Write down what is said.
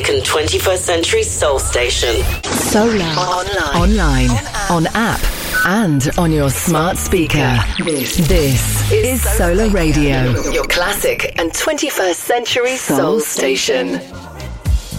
and 21st Century Soul Station. Solar. Online. On app. And on your smart speaker. This is Solar Radio. Your classic and 21st Century Soul Station.